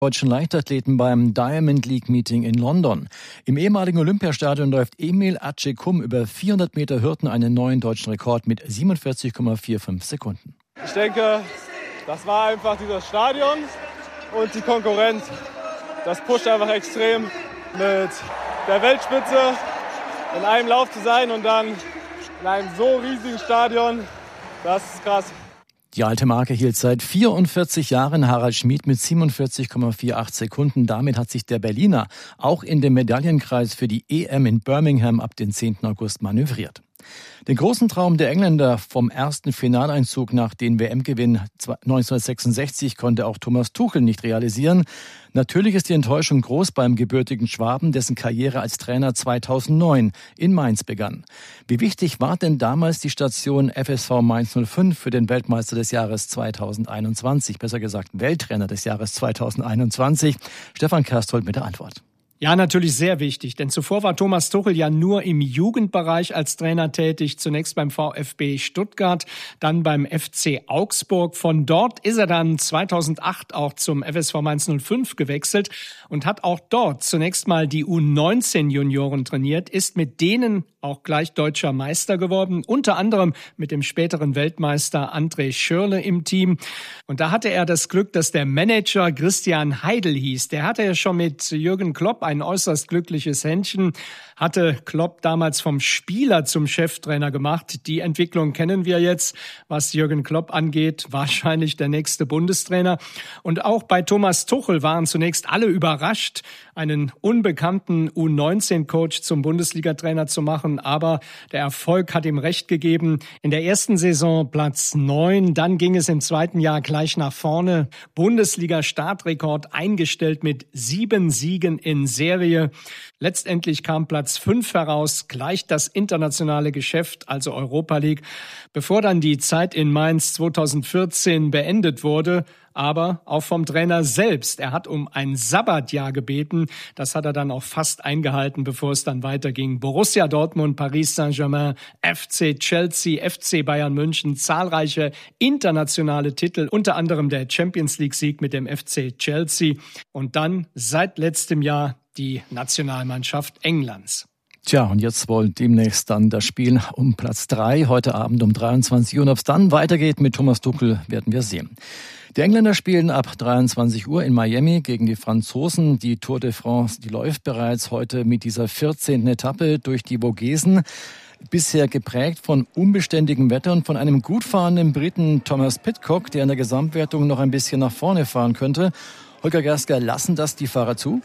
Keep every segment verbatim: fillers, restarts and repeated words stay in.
Deutschen Leichtathleten beim Diamond League Meeting in London. Im ehemaligen Olympiastadion läuft Emil Accekum über vierhundert Meter Hürden einen neuen deutschen Rekord mit siebenundvierzig Komma fünfundvierzig Sekunden. Ich denke, das war einfach dieses Stadion und die Konkurrenz. Das pusht einfach extrem, mit der Weltspitze in einem Lauf zu sein und dann in einem so riesigen Stadion. Das ist krass. Die alte Marke hielt seit vierundvierzig Jahren Harald Schmid mit siebenundvierzig Komma achtzig Sekunden. Damit hat sich der Berliner auch in dem Medaillenkreis für die E M in Birmingham ab dem zehnten August manövriert. Den großen Traum der Engländer vom ersten Finaleinzug nach dem W M-Gewinn neunzehnhundertsechsundsechzig konnte auch Thomas Tuchel nicht realisieren. Natürlich ist die Enttäuschung groß beim gebürtigen Schwaben, dessen Karriere als Trainer zweitausendneun in Mainz begann. Wie wichtig war denn damals die Station F S V Mainz null fünf für den Weltmeister des Jahres zweitausendeinundzwanzig, besser gesagt Welttrainer des Jahres zweitausendeinundzwanzig? Stefan Kersthold mit der Antwort. Ja, natürlich sehr wichtig, denn zuvor war Thomas Tuchel ja nur im Jugendbereich als Trainer tätig, zunächst beim VfB Stuttgart, dann beim F C Augsburg. Von dort ist er dann zweitausendacht auch zum F S V Mainz null fünf gewechselt und hat auch dort zunächst mal die U neunzehn Junioren trainiert, ist mit denen auch gleich deutscher Meister geworden, unter anderem mit dem späteren Weltmeister André Schürrle im Team. Und da hatte er das Glück, dass der Manager Christian Heidel hieß. Der hatte ja schon mit Jürgen Klopp ein äußerst glückliches Händchen, hatte Klopp damals vom Spieler zum Cheftrainer gemacht. Die Entwicklung kennen wir jetzt, was Jürgen Klopp angeht, wahrscheinlich der nächste Bundestrainer. Und auch bei Thomas Tuchel waren zunächst alle überrascht, einen unbekannten U neunzehn Coach zum Bundesliga-Trainer zu machen. Aber der Erfolg hat ihm recht gegeben. In der ersten Saison Platz neun, dann ging es im zweiten Jahr gleich nach vorne. Bundesliga-Startrekord eingestellt mit sieben Siegen in Serie. Letztendlich kam Platz fünf heraus, gleich das internationale Geschäft, also Europa League, bevor dann die Zeit in Mainz zweitausendvierzehn beendet wurde. Aber auch vom Trainer selbst. Er hat um ein Sabbatjahr gebeten. Das hat er dann auch fast eingehalten, bevor es dann weiterging. Borussia Dortmund, Paris Saint-Germain, F C Chelsea, F C Bayern München, zahlreiche internationale Titel, unter anderem der Champions League-Sieg mit dem F C Chelsea. Und dann seit letztem Jahr die Nationalmannschaft Englands. Tja, und jetzt wohl demnächst dann das Spiel um Platz drei, heute Abend um dreiundzwanzig Uhr. Und ob es dann weitergeht mit Thomas Tuchel, werden wir sehen. Die Engländer spielen ab dreiundzwanzig Uhr in Miami gegen die Franzosen. Die Tour de France, die läuft bereits heute mit dieser vierzehnten Etappe durch die Vogesen. Bisher geprägt von unbeständigem Wetter und von einem gut fahrenden Briten Thomas Pidcock, der in der Gesamtwertung noch ein bisschen nach vorne fahren könnte. Holger Gersker, lassen das die Fahrer zu?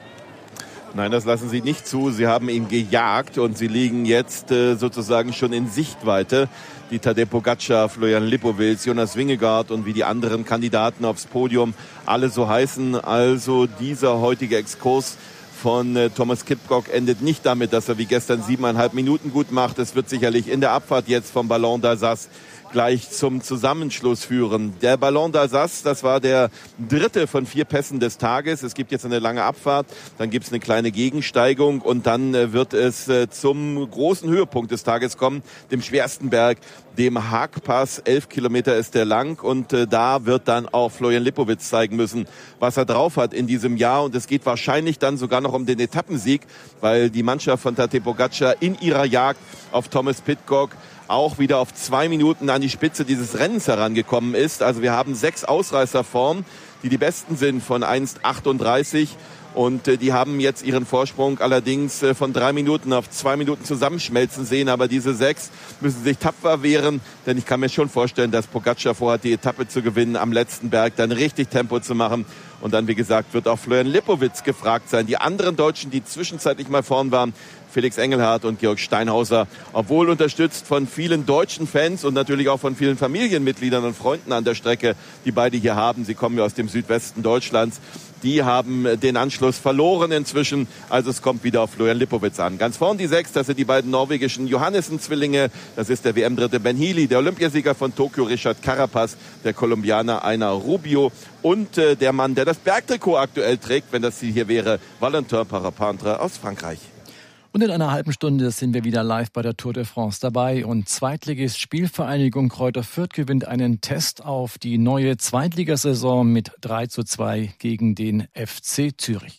Nein, das lassen sie nicht zu. Sie haben ihn gejagt und sie liegen jetzt äh, sozusagen schon in Sichtweite. Die Tadej Pogačar, Florian Lipowitz, Jonas Vingegaard und wie die anderen Kandidaten aufs Podium alle so heißen. Also dieser heutige Exkurs von äh, Thomas Pidcock endet nicht damit, dass er wie gestern siebeneinhalb Minuten gut macht. Es wird sicherlich in der Abfahrt jetzt vom Ballon d'Alsace gleich zum Zusammenschluss führen. Der Ballon d'Alsace, das war der dritte von vier Pässen des Tages. Es gibt jetzt eine lange Abfahrt, dann gibt es eine kleine Gegensteigung und dann äh, wird es äh, zum großen Höhepunkt des Tages kommen, dem schwersten Berg, dem Haagpass. Elf Kilometer ist der lang und äh, da wird dann auch Florian Lipowitz zeigen müssen, was er drauf hat in diesem Jahr. Und es geht wahrscheinlich dann sogar noch um den Etappensieg, weil die Mannschaft von Tadej Pogačar in ihrer Jagd auf Thomas Pidcock auch wieder auf zwei Minuten an die Spitze dieses Rennens herangekommen ist. Also wir haben sechs Ausreißer vorn, die die besten sind von eins achtunddreißig. Und äh, die haben jetzt ihren Vorsprung allerdings äh, von drei Minuten auf zwei Minuten zusammenschmelzen sehen. Aber diese sechs müssen sich tapfer wehren, denn ich kann mir schon vorstellen, dass Pogačar vorhat, die Etappe zu gewinnen, am letzten Berg dann richtig Tempo zu machen. Und dann, wie gesagt, wird auch Florian Lipowitz gefragt sein. Die anderen Deutschen, die zwischenzeitlich mal vorn waren, Felix Engelhardt und Georg Steinhauser, obwohl unterstützt von vielen deutschen Fans und natürlich auch von vielen Familienmitgliedern und Freunden an der Strecke, die beide hier haben. Sie kommen ja aus dem Südwesten Deutschlands. Die haben den Anschluss verloren inzwischen. Also es kommt wieder auf Florian Lipowitz an. Ganz vorn die sechs, das sind die beiden norwegischen Johannessen-Zwillinge. Das ist der W M-Dritte Ben Healy, der Olympiasieger von Tokio Richard Carapaz, der Kolumbianer Einer Rubio und äh, der Mann, der das Bergtrikot aktuell trägt, wenn das hier wäre, Valentin Parapintre aus Frankreich. Und in einer halben Stunde sind wir wieder live bei der Tour de France dabei. Und Zweitligist Spielvereinigung Kräuter Fürth gewinnt einen Test auf die neue Zweitligasaison mit drei zu zwei gegen den F C Zürich.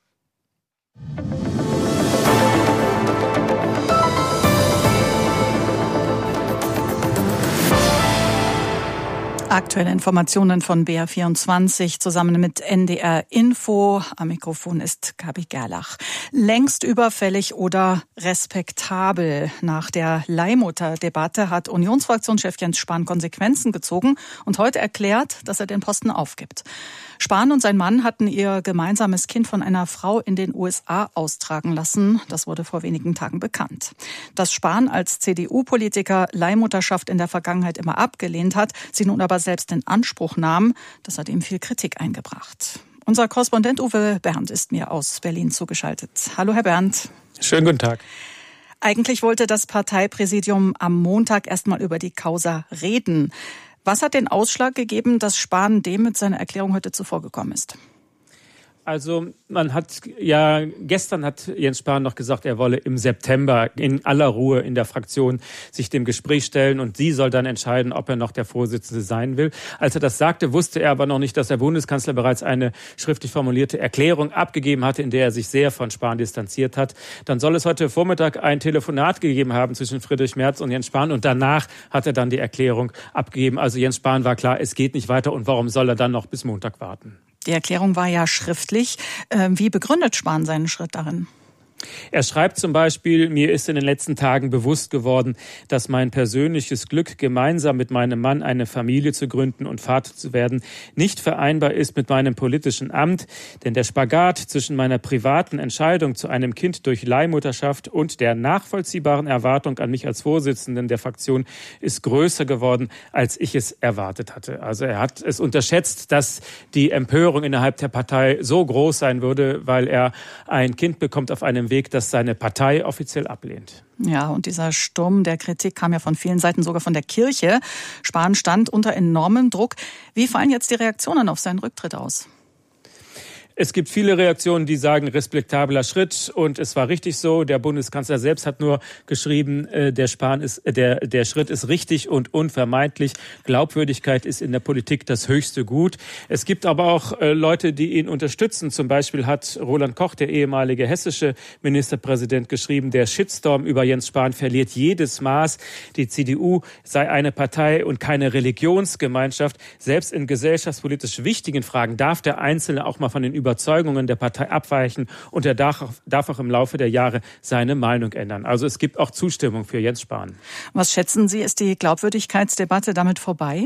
Aktuelle Informationen von B R vierundzwanzig zusammen mit N D R Info. Am Mikrofon ist Gabi Gerlach. Längst überfällig oder respektabel? Nach der Leihmutter-Debatte hat Unionsfraktionschef Jens Spahn Konsequenzen gezogen und heute erklärt, dass er den Posten aufgibt. Spahn und sein Mann hatten ihr gemeinsames Kind von einer Frau in den U S A austragen lassen. Das wurde vor wenigen Tagen bekannt. Dass Spahn als C D U-Politiker Leihmutterschaft in der Vergangenheit immer abgelehnt hat, sie nun aber selbst in Anspruch nahm, das hat ihm viel Kritik eingebracht. Unser Korrespondent Uwe Bernd ist mir aus Berlin zugeschaltet. Hallo, Herr Bernd. Schönen guten Tag. Eigentlich wollte das Parteipräsidium am Montag erst mal über die Causa reden. Was hat den Ausschlag gegeben, dass Spahn dem mit seiner Erklärung heute zuvorgekommen ist? Also man hat ja, gestern hat Jens Spahn noch gesagt, er wolle im September in aller Ruhe in der Fraktion sich dem Gespräch stellen und sie soll dann entscheiden, ob er noch der Vorsitzende sein will. Als er das sagte, wusste er aber noch nicht, dass der Bundeskanzler bereits eine schriftlich formulierte Erklärung abgegeben hatte, in der er sich sehr von Spahn distanziert hat. Dann soll es heute Vormittag ein Telefonat gegeben haben zwischen Friedrich Merz und Jens Spahn und danach hat er dann die Erklärung abgegeben. Also Jens Spahn war klar, es geht nicht weiter und warum soll er dann noch bis Montag warten? Die Erklärung war ja schriftlich. Wie begründet Spahn seinen Schritt darin? Er schreibt zum Beispiel, mir ist in den letzten Tagen bewusst geworden, dass mein persönliches Glück, gemeinsam mit meinem Mann eine Familie zu gründen und Vater zu werden, nicht vereinbar ist mit meinem politischen Amt. Denn der Spagat zwischen meiner privaten Entscheidung zu einem Kind durch Leihmutterschaft und der nachvollziehbaren Erwartung an mich als Vorsitzenden der Fraktion ist größer geworden, als ich es erwartet hatte. Also er hat es unterschätzt, dass die Empörung innerhalb der Partei so groß sein würde, weil er ein Kind bekommt auf einem Weg, das seine Partei offiziell ablehnt. Ja, und dieser Sturm der Kritik kam ja von vielen Seiten, sogar von der Kirche. Spahn stand unter enormem Druck. Wie fallen jetzt die Reaktionen auf seinen Rücktritt aus? Es gibt viele Reaktionen, die sagen, respektabler Schritt und es war richtig so. Der Bundeskanzler selbst hat nur geschrieben, äh, der Spahn ist, der, der Schritt ist richtig und unvermeidlich. Glaubwürdigkeit ist in der Politik das höchste Gut. Es gibt aber auch äh, Leute, die ihn unterstützen. Zum Beispiel hat Roland Koch, der ehemalige hessische Ministerpräsident, geschrieben, der Shitstorm über Jens Spahn verliert jedes Maß. Die C D U sei eine Partei und keine Religionsgemeinschaft. Selbst in gesellschaftspolitisch wichtigen Fragen darf der Einzelne auch mal von den Überzeugungen der Partei abweichen und er darf, darf auch im Laufe der Jahre seine Meinung ändern. Also es gibt auch Zustimmung für Jens Spahn. Was schätzen Sie, ist die Glaubwürdigkeitsdebatte damit vorbei?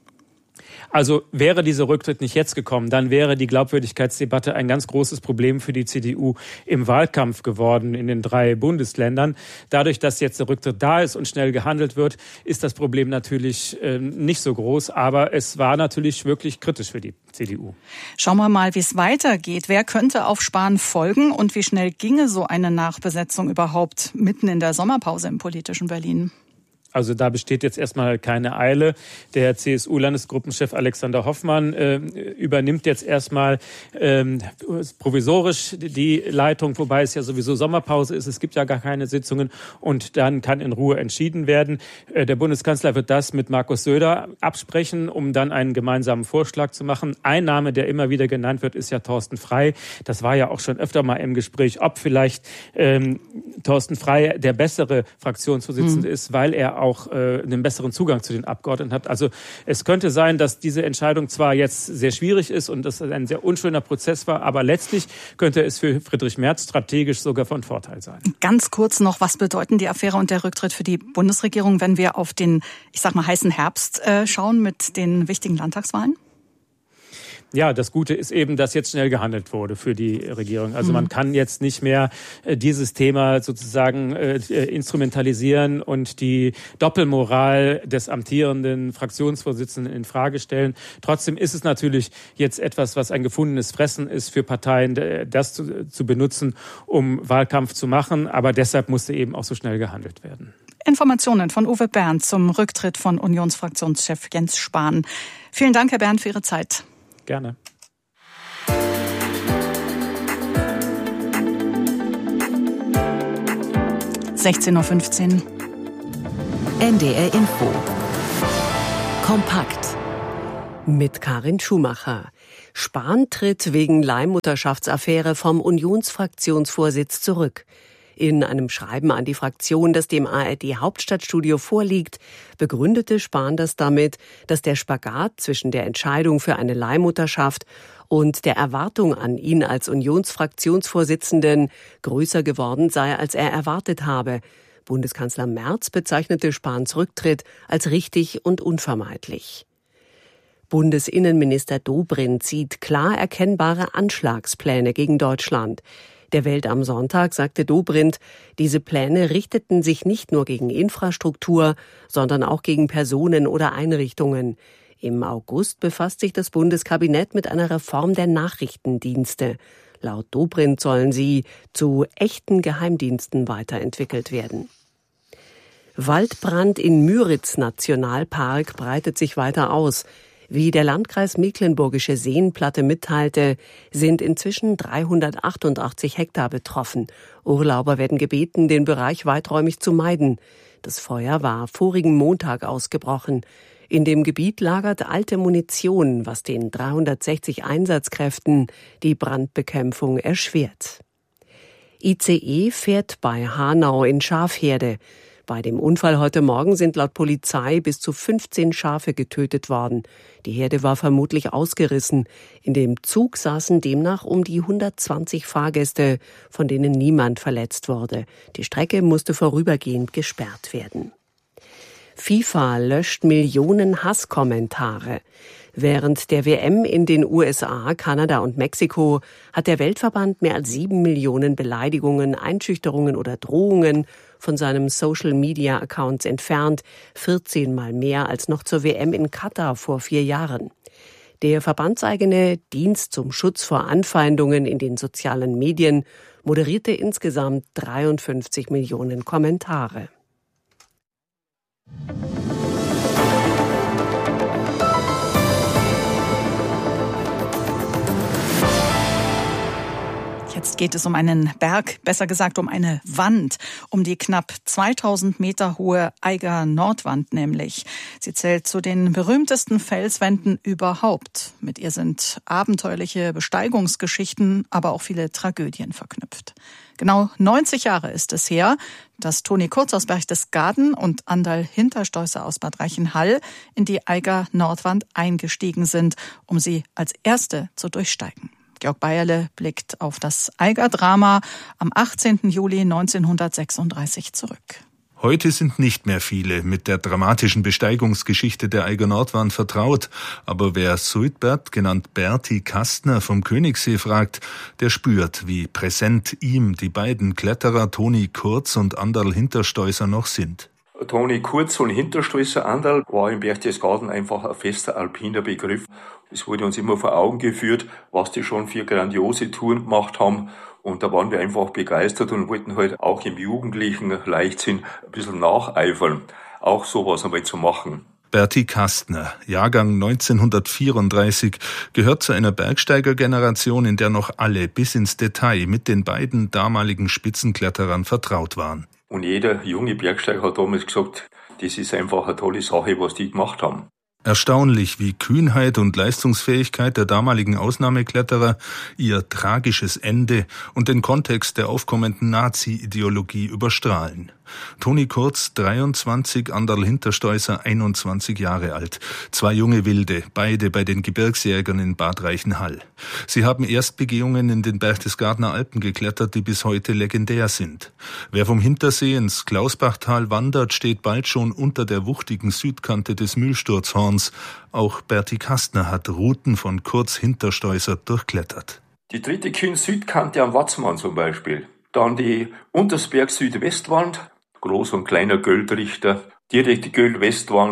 Also wäre dieser Rücktritt nicht jetzt gekommen, dann wäre die Glaubwürdigkeitsdebatte ein ganz großes Problem für die C D U im Wahlkampf geworden in den drei Bundesländern. Dadurch, dass jetzt der Rücktritt da ist und schnell gehandelt wird, ist das Problem natürlich äh, nicht so groß. Aber es war natürlich wirklich kritisch für die C D U. Schauen wir mal, wie es weitergeht. Wer könnte auf Spahn folgen und wie schnell ginge so eine Nachbesetzung überhaupt mitten in der Sommerpause im politischen Berlin? Also da besteht jetzt erstmal keine Eile. Der C S U-Landesgruppenchef Alexander Hoffmann äh, übernimmt jetzt erstmal ähm, provisorisch die Leitung, wobei es ja sowieso Sommerpause ist. Es gibt ja gar keine Sitzungen und dann kann in Ruhe entschieden werden. Äh, der Bundeskanzler wird das mit Markus Söder absprechen, um dann einen gemeinsamen Vorschlag zu machen. Ein Name, der immer wieder genannt wird, ist ja Thorsten Frey. Das war ja auch schon öfter mal im Gespräch, ob vielleicht ähm, Thorsten Frey der bessere Fraktionsvorsitzende mhm. ist, weil er auch äh, einen besseren Zugang zu den Abgeordneten hat. Also es könnte sein, dass diese Entscheidung zwar jetzt sehr schwierig ist und das ein sehr unschöner Prozess war, aber letztlich könnte es für Friedrich Merz strategisch sogar von Vorteil sein. Ganz kurz noch, was bedeuten die Affäre und der Rücktritt für die Bundesregierung, wenn wir auf den, ich sag mal, heißen Herbst äh, schauen mit den wichtigen Landtagswahlen? Ja, das Gute ist eben, dass jetzt schnell gehandelt wurde für die Regierung. Also man kann jetzt nicht mehr äh, dieses Thema sozusagen äh, instrumentalisieren und die Doppelmoral des amtierenden Fraktionsvorsitzenden in Frage stellen. Trotzdem ist es natürlich jetzt etwas, was ein gefundenes Fressen ist für Parteien, das zu, zu benutzen, um Wahlkampf zu machen. Aber deshalb musste eben auch so schnell gehandelt werden. Informationen von Uwe Bernd zum Rücktritt von Unionsfraktionschef Jens Spahn. Vielen Dank, Herr Bernd, für Ihre Zeit. Gerne. sechzehn Uhr fünfzehn. N D R Info. Kompakt. Mit Karin Schumacher. Spahn tritt wegen Leihmutterschaftsaffäre vom Unionsfraktionsvorsitz zurück. In einem Schreiben an die Fraktion, das dem A R D-Hauptstadtstudio vorliegt, begründete Spahn das damit, dass der Spagat zwischen der Entscheidung für eine Leihmutterschaft und der Erwartung an ihn als Unionsfraktionsvorsitzenden größer geworden sei, als er erwartet habe. Bundeskanzler Merz bezeichnete Spahns Rücktritt als richtig und unvermeidlich. Bundesinnenminister Dobrindt sieht klar erkennbare Anschlagspläne gegen Deutschland. Der Welt am Sonntag sagte Dobrindt, diese Pläne richteten sich nicht nur gegen Infrastruktur, sondern auch gegen Personen oder Einrichtungen. Im August befasst sich das Bundeskabinett mit einer Reform der Nachrichtendienste. Laut Dobrindt sollen sie zu echten Geheimdiensten weiterentwickelt werden. Waldbrand in Müritz-Nationalpark breitet sich weiter aus. Wie der Landkreis Mecklenburgische Seenplatte mitteilte, sind inzwischen dreihundertachtundachtzig Hektar betroffen. Urlauber werden gebeten, den Bereich weiträumig zu meiden. Das Feuer war vorigen Montag ausgebrochen. In dem Gebiet lagert alte Munition, was den dreihundertsechzig Einsatzkräften die Brandbekämpfung erschwert. I C E fährt bei Hanau in Schafherde. Bei dem Unfall heute Morgen sind laut Polizei bis zu fünfzehn Schafe getötet worden. Die Herde war vermutlich ausgerissen. In dem Zug saßen demnach um die hundertzwanzig Fahrgäste, von denen niemand verletzt wurde. Die Strecke musste vorübergehend gesperrt werden. FIFA löscht Millionen Hasskommentare. Während der W M in den U S A, Kanada und Mexiko hat der Weltverband mehr als sieben Millionen Beleidigungen, Einschüchterungen oder Drohungen von seinem Social-Media-Accounts entfernt, vierzehn Mal mehr als noch zur W M in Katar vor vier Jahren. Der verbandseigene Dienst zum Schutz vor Anfeindungen in den sozialen Medien moderierte insgesamt dreiundfünfzig Millionen Kommentare. Jetzt geht es um einen Berg, besser gesagt um eine Wand, um die knapp zweitausend Meter hohe Eiger Nordwand nämlich. Sie zählt zu den berühmtesten Felswänden überhaupt. Mit ihr sind abenteuerliche Besteigungsgeschichten, aber auch viele Tragödien verknüpft. Genau neunzig Jahre ist es her, dass Toni Kurz aus Berchtesgaden und Anderl Hinterstoißer aus Bad Reichenhall in die Eiger Nordwand eingestiegen sind, um sie als erste zu durchsteigen. Georg Bayerle blickt auf das Eiger-Drama am achtzehnten Juli neunzehnhundertsechsunddreißig zurück. Heute sind nicht mehr viele mit der dramatischen Besteigungsgeschichte der Eiger Nordwand vertraut. Aber wer Suidbert, genannt Berti Kastner vom Königssee, fragt, der spürt, wie präsent ihm die beiden Kletterer Toni Kurz und Anderl Hinterstoißer noch sind. Toni Kurz und Hinterstoißer Anderl war in Berchtesgaden einfach ein fester alpiner Begriff. Es wurde uns immer vor Augen geführt, was die schon für grandiose Touren gemacht haben. Und da waren wir einfach begeistert und wollten halt auch im jugendlichen Leichtsinn ein bisschen nacheifern, auch sowas einmal zu machen. Berti Kastner, Jahrgang neunzehnhundertvierunddreißig, gehört zu einer Bergsteigergeneration, in der noch alle bis ins Detail mit den beiden damaligen Spitzenkletterern vertraut waren. Und jeder junge Bergsteiger hat damals gesagt, das ist einfach eine tolle Sache, was die gemacht haben. Erstaunlich, wie Kühnheit und Leistungsfähigkeit der damaligen Ausnahmekletterer ihr tragisches Ende und den Kontext der aufkommenden Nazi-Ideologie überstrahlen. Toni Kurz, dreiundzwanzig, Anderl Hinterstoißer, einundzwanzig Jahre alt. Zwei junge Wilde, beide bei den Gebirgsjägern in Bad Reichenhall. Sie haben Erstbegehungen in den Berchtesgadener Alpen geklettert, die bis heute legendär sind. Wer vom Hintersee ins Klausbachtal wandert, steht bald schon unter der wuchtigen Südkante des Mühlsturzhorns. Auch Berti Kastner hat Routen von Kurz Hinterstoißer durchklettert. Die dritte Kühn-Südkante am Watzmann zum Beispiel. Dann die Untersberg-Südwestwand, Groß- und Kleiner Göldrichter, direkt die Göld-Westwand.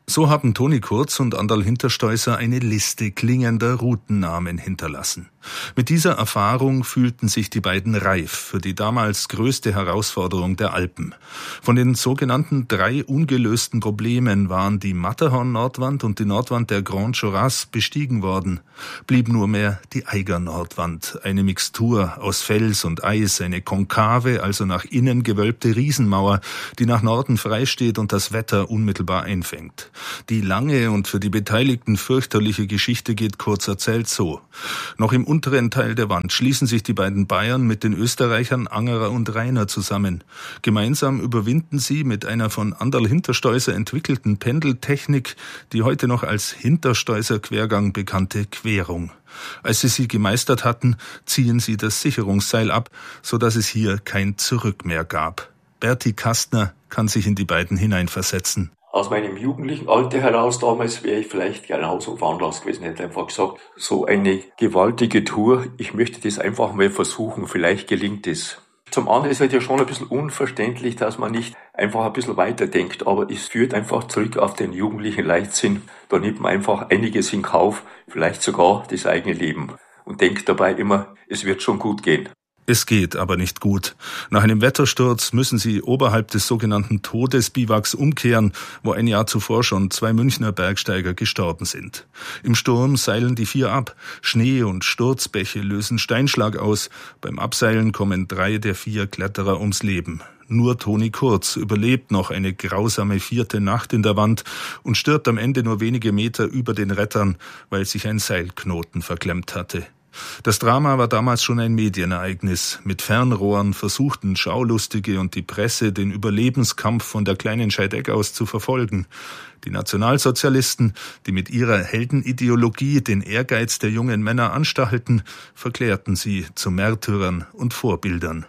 So haben Toni Kurz und Anderl Hinterstoißer eine Liste klingender Routennamen hinterlassen. Mit dieser Erfahrung fühlten sich die beiden reif für die damals größte Herausforderung der Alpen. Von den sogenannten drei ungelösten Problemen waren die Matterhorn-Nordwand und die Nordwand der Grand Joras bestiegen worden. Blieb nur mehr die Eiger-Nordwand, eine Mixtur aus Fels und Eis, eine konkave, also nach innen gewölbte Riesenmauer, die nach Norden freisteht und das Wetter unmittelbar einfängt. Die lange und für die Beteiligten fürchterliche Geschichte geht kurz erzählt so. Noch im unteren Teil der Wand schließen sich die beiden Bayern mit den Österreichern Angerer und Rainer zusammen. Gemeinsam überwinden sie mit einer von Anderl Hinterstoißer entwickelten Pendeltechnik die heute noch als Hinterstoißer Quergang bekannte Querung. Als sie sie gemeistert hatten, ziehen sie das Sicherungsseil ab, so dass es hier kein Zurück mehr gab. Berti Kastner kann sich in die beiden hineinversetzen. Aus meinem jugendlichen Alter heraus damals wäre ich vielleicht genauso veranlasst gewesen, hätte einfach gesagt, so eine gewaltige Tour, ich möchte das einfach mal versuchen, vielleicht gelingt es. Zum anderen ist es ja schon ein bisschen unverständlich, dass man nicht einfach ein bisschen weiterdenkt, aber es führt einfach zurück auf den jugendlichen Leichtsinn. Da nimmt man einfach einiges in Kauf, vielleicht sogar das eigene Leben und denkt dabei immer, es wird schon gut gehen. Es geht aber nicht gut. Nach einem Wettersturz müssen sie oberhalb des sogenannten Todesbiwaks umkehren, wo ein Jahr zuvor schon zwei Münchner Bergsteiger gestorben sind. Im Sturm seilen die vier ab. Schnee und Sturzbäche lösen Steinschlag aus. Beim Abseilen kommen drei der vier Kletterer ums Leben. Nur Toni Kurz überlebt noch eine grausame vierte Nacht in der Wand und stirbt am Ende nur wenige Meter über den Rettern, weil sich ein Seilknoten verklemmt hatte. Das Drama war damals schon ein Medienereignis. Mit Fernrohren versuchten Schaulustige und die Presse, den Überlebenskampf von der kleinen Scheideck aus zu verfolgen. Die Nationalsozialisten, die mit ihrer Heldenideologie den Ehrgeiz der jungen Männer anstachelten, verklärten sie zu Märtyrern und Vorbildern.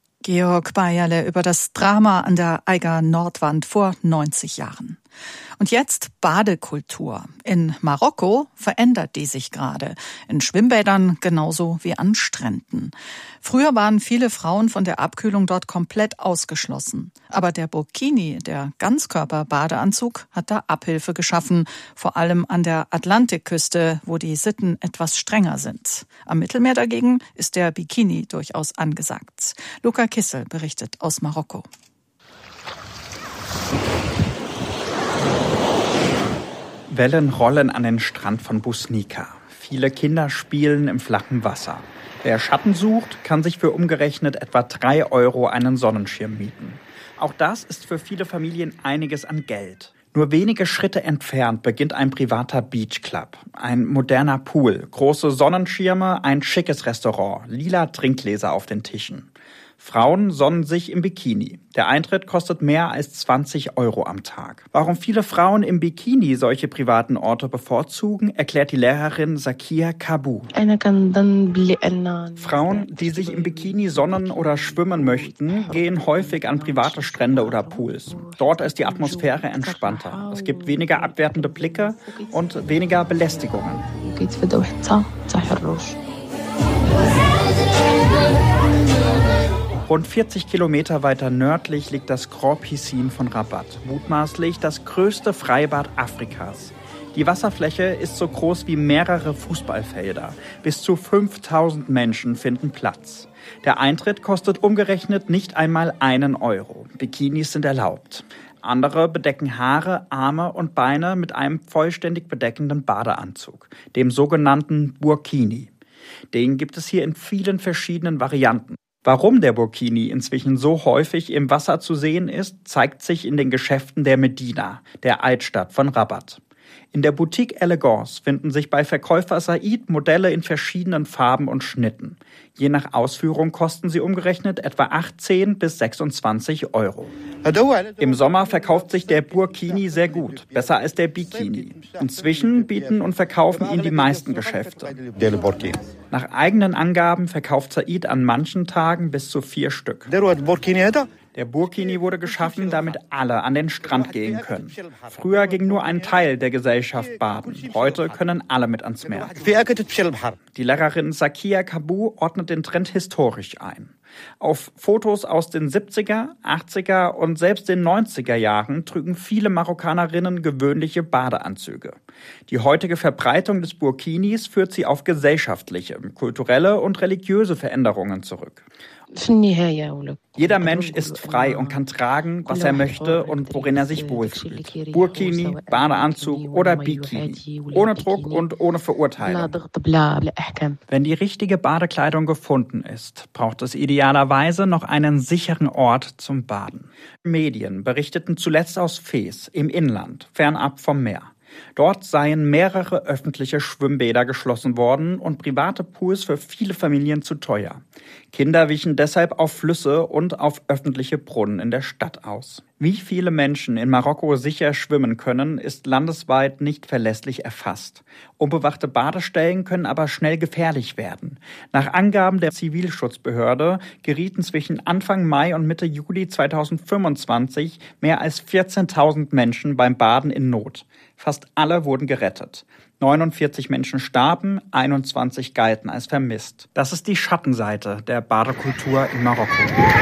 Georg Bayerle über das Drama an der Eiger Nordwand vor neunzig Jahren. Und jetzt Badekultur. In Marokko verändert die sich gerade. In Schwimmbädern genauso wie an Stränden. Früher waren viele Frauen von der Abkühlung dort komplett ausgeschlossen. Aber der Burkini, der Ganzkörper-Badeanzug, hat da Abhilfe geschaffen. Vor allem an der Atlantikküste, wo die Sitten etwas strenger sind. Am Mittelmeer dagegen ist der Bikini durchaus angesagt. Luca Kissel berichtet aus Marokko. Wellen rollen an den Strand von Busnika. Viele Kinder spielen im flachen Wasser. Wer Schatten sucht, kann sich für umgerechnet etwa drei Euro einen Sonnenschirm mieten. Auch das ist für viele Familien einiges an Geld. Nur wenige Schritte entfernt beginnt ein privater Beachclub. Ein moderner Pool, große Sonnenschirme, ein schickes Restaurant, lila Trinkgläser auf den Tischen. Frauen sonnen sich im Bikini. Der Eintritt kostet mehr als zwanzig Euro am Tag. Warum viele Frauen im Bikini solche privaten Orte bevorzugen, erklärt die Lehrerin Zakia Kabu. Frauen, die sich im Bikini sonnen oder schwimmen möchten, gehen häufig an private Strände oder Pools. Dort ist die Atmosphäre entspannter. Es gibt weniger abwertende Blicke und weniger Belästigungen. Rund vierzig Kilometer weiter nördlich liegt das Grand Piscine von Rabat, mutmaßlich das größte Freibad Afrikas. Die Wasserfläche ist so groß wie mehrere Fußballfelder. Bis zu fünftausend Menschen finden Platz. Der Eintritt kostet umgerechnet nicht einmal einen Euro. Bikinis sind erlaubt. Andere bedecken Haare, Arme und Beine mit einem vollständig bedeckenden Badeanzug, dem sogenannten Burkini. Den gibt es hier in vielen verschiedenen Varianten. Warum der Burkini inzwischen so häufig im Wasser zu sehen ist, zeigt sich in den Geschäften der Medina, der Altstadt von Rabat. In der Boutique Elegance finden sich bei Verkäufer Said Modelle in verschiedenen Farben und Schnitten. Je nach Ausführung kosten sie umgerechnet etwa achtzehn bis sechsundzwanzig Euro. Im Sommer verkauft sich der Burkini sehr gut, besser als der Bikini. Inzwischen bieten und verkaufen ihn die meisten Geschäfte. Nach eigenen Angaben verkauft Said an manchen Tagen bis zu vier Stück. Der Burkini wurde geschaffen, damit alle an den Strand gehen können. Früher ging nur ein Teil der Gesellschaft baden. Heute können alle mit ans Meer. Die Lehrerin Zakia Kabu ordnet den Trend historisch ein. Auf Fotos aus den siebziger, achtziger und selbst den neunziger Jahren trügen viele Marokkanerinnen gewöhnliche Badeanzüge. Die heutige Verbreitung des Burkinis führt sie auf gesellschaftliche, kulturelle und religiöse Veränderungen zurück. Jeder Mensch ist frei und kann tragen, was er möchte und worin er sich wohlfühlt. Burkini, Badeanzug oder Bikini. Ohne Druck und ohne Verurteilung. Wenn die richtige Badekleidung gefunden ist, braucht es idealerweise noch einen sicheren Ort zum Baden. Medien berichteten zuletzt aus Fez im Inland, fernab vom Meer. Dort seien mehrere öffentliche Schwimmbäder geschlossen worden und private Pools für viele Familien zu teuer. Kinder wichen deshalb auf Flüsse und auf öffentliche Brunnen in der Stadt aus. Wie viele Menschen in Marokko sicher schwimmen können, ist landesweit nicht verlässlich erfasst. Unbewachte Badestellen können aber schnell gefährlich werden. Nach Angaben der Zivilschutzbehörde gerieten zwischen Anfang Mai und Mitte Juli zweitausendfünfundzwanzig mehr als vierzehntausend Menschen beim Baden in Not. Fast alle wurden gerettet. neunundvierzig Menschen starben, einundzwanzig galten als vermisst. Das ist die Schattenseite der Badekultur in Marokko.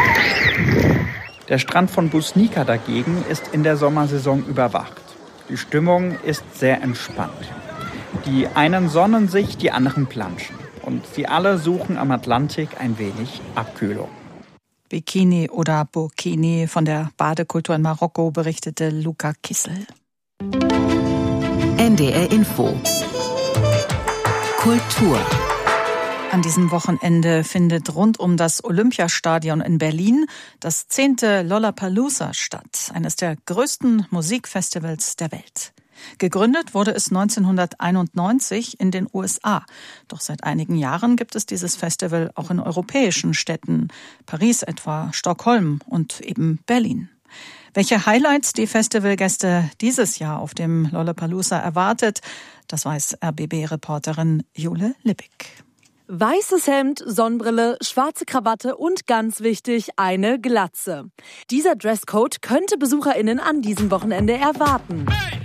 Der Strand von Bousnika dagegen ist in der Sommersaison überwacht. Die Stimmung ist sehr entspannt. Die einen sonnen sich, die anderen planschen. Und sie alle suchen am Atlantik ein wenig Abkühlung. Bikini oder Burkini, von der Badekultur in Marokko berichtete Luca Kissel. N D R Info. Kultur. An diesem Wochenende findet rund um das Olympiastadion in Berlin das zehnte Lollapalooza statt, eines der größten Musikfestivals der Welt. Gegründet wurde es neunzehnhunderteinundneunzig in den U S A. Doch seit einigen Jahren gibt es dieses Festival auch in europäischen Städten, Paris etwa, Stockholm und eben Berlin. Welche Highlights die Festivalgäste dieses Jahr auf dem Lollapalooza erwartet, das weiß R B B-Reporterin Jule Lippig. Weißes Hemd, Sonnenbrille, schwarze Krawatte und ganz wichtig, eine Glatze. Dieser Dresscode könnte BesucherInnen an diesem Wochenende erwarten.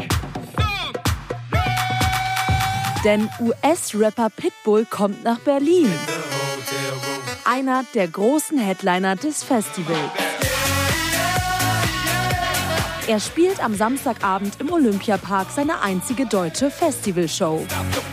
Denn U S-Rapper Pitbull kommt nach Berlin. Einer der großen Headliner des Festivals. Er spielt am Samstagabend im Olympiapark seine einzige deutsche Festivalshow.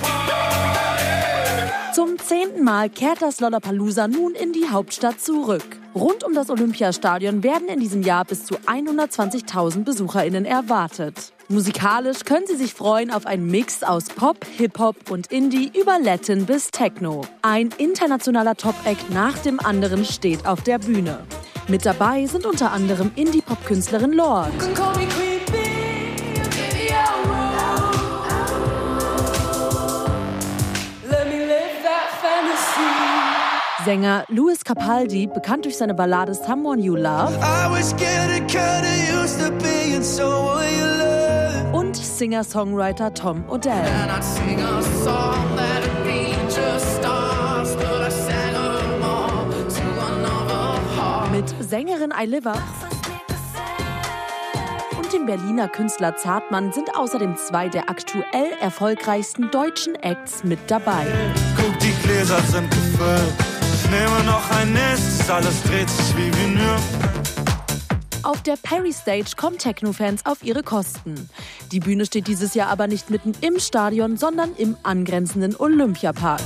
Zum zehnten Mal kehrt das Lollapalooza nun in die Hauptstadt zurück. Rund um das Olympiastadion werden in diesem Jahr bis zu hundertzwanzigtausend BesucherInnen erwartet. Musikalisch können sie sich freuen auf einen Mix aus Pop, Hip-Hop und Indie über Latin bis Techno. Ein internationaler Top-Act nach dem anderen steht auf der Bühne. Mit dabei sind unter anderem Indie-Pop-Künstlerin Lorde. Sänger Louis Capaldi, bekannt durch seine Ballade Someone You Love. Und Singer-Songwriter Tom Odell. Mit Sängerin Ailiva und dem Berliner Künstler Zartmann sind außerdem zwei der aktuell erfolgreichsten deutschen Acts mit dabei. Guck, die Gläser sind gefüllt. Ich nehme noch ein nächstes, alles dreht sich wie Vinyl. Auf der Perry Stage kommen Techno-Fans auf ihre Kosten. Die Bühne steht dieses Jahr aber nicht mitten im Stadion, sondern im angrenzenden Olympiapark.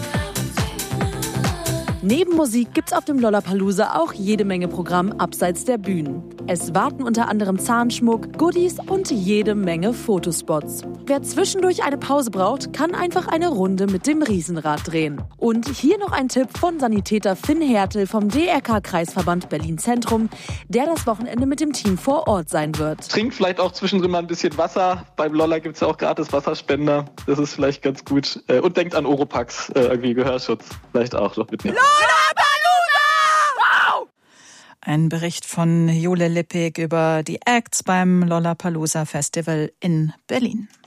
Neben Musik gibt's auf dem Lollapalooza auch jede Menge Programm abseits der Bühnen. Es warten unter anderem Zahnschmuck, Goodies und jede Menge Fotospots. Wer zwischendurch eine Pause braucht, kann einfach eine Runde mit dem Riesenrad drehen. Und hier noch ein Tipp von Sanitäter Finn Hertel vom D R K-Kreisverband Berlin Zentrum, der das Wochenende mit dem Team vor Ort sein wird. Trinkt vielleicht auch zwischendrin mal ein bisschen Wasser. Beim Lolla gibt's ja auch gratis Wasserspender. Das ist vielleicht ganz gut. Und denkt an Oropax, irgendwie Gehörschutz. Vielleicht auch noch mitnehmen. Ein Bericht von Jule Lippig über die Acts beim Lollapalooza Festival in Berlin.